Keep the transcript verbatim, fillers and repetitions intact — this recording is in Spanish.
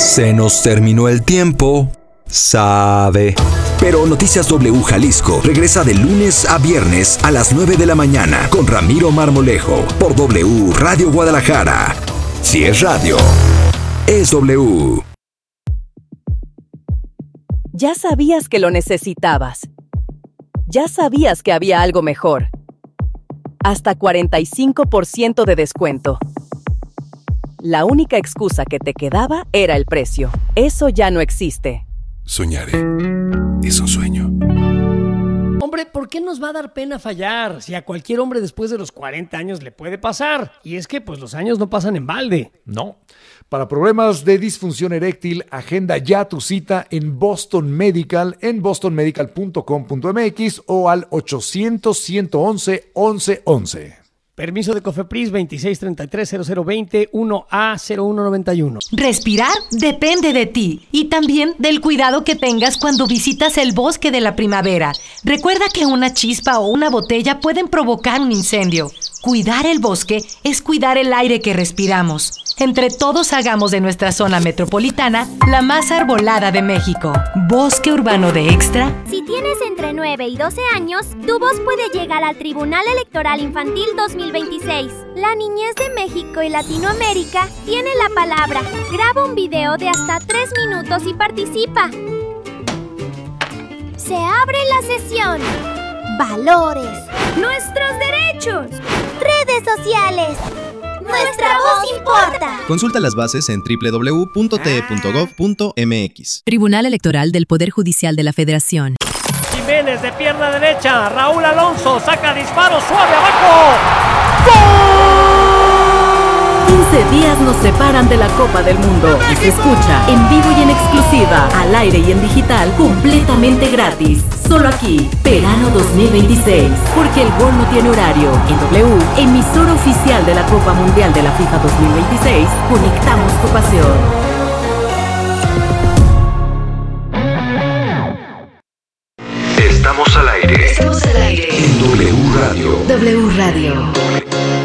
Se nos terminó el tiempo, sabe. Pero Noticias W Jalisco regresa de lunes a viernes a las nueve de la mañana con Ramiro Marmolejo por W Radio Guadalajara. Si es radio, es W. Ya sabías que lo necesitabas. Ya sabías que había algo mejor. Hasta cuarenta y cinco por ciento de descuento. La única excusa que te quedaba era el precio. Eso ya no existe. Soñaré. Es un sueño. Hombre, ¿por qué nos va a dar pena fallar? Si a cualquier hombre después de los cuarenta años le puede pasar. Y es que, pues, los años no pasan en balde. No. Para problemas de disfunción eréctil, agenda ya tu cita en Boston Medical, en boston medical punto com punto m x o al ochocientos, ciento once, once once. Permiso de COFEPRIS veintiséis treinta y tres cero cero veinte uno A cero uno noventa y uno. Respirar depende de ti y también del cuidado que tengas cuando visitas el bosque de la primavera. Recuerda que una chispa o una botella pueden provocar un incendio. Cuidar el bosque es cuidar el aire que respiramos. Entre todos hagamos de nuestra zona metropolitana la más arbolada de México. Bosque Urbano de Extra. Si tienes entre nueve y doce años, tu voz puede llegar al Tribunal Electoral Infantil dos mil veintiséis. La niñez de México y Latinoamérica tiene la palabra. Graba un video de hasta tres minutos y participa. Se abre la sesión. Valores. Nuestros derechos. Redes sociales. Nuestra voz importa. Consulta las bases en doble u doble u doble u punto t e punto gov punto m x. Tribunal Electoral del Poder Judicial de la Federación. Jiménez de pierna derecha. Raúl Alonso saca disparo suave abajo. quince días nos separan de la Copa del Mundo y se escucha en vivo y en exclusiva, al aire y en digital, completamente gratis. Solo aquí, Verano dos mil veintiséis, porque el gol no tiene horario. En W, emisora oficial de la Copa Mundial de la FIFA dos mil veintiséis, conectamos tu pasión. Estamos al aire. Estamos al aire. En W Radio. W Radio.